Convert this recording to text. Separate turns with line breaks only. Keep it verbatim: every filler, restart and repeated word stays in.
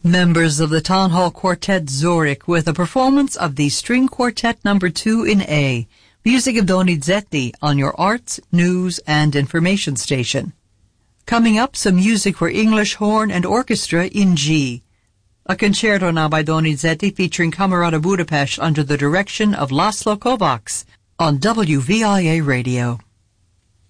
Members of the Town Hall Quartet Zurich with a performance of the String Quartet Number two in A, music of Donizetti on your arts, news, and information station. Coming up, some music for English horn and orchestra in G. A concerto now by Donizetti featuring Camerata Budapest under the direction of Laszlo Kovacs on W V I A Radio.